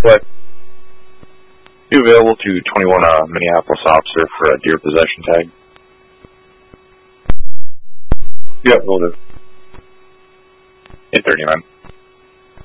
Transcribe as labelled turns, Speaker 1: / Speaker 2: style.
Speaker 1: What?
Speaker 2: You available to 21 Minneapolis officer for a deer possession tag?
Speaker 1: Yeah, will do.
Speaker 2: 8:30, man.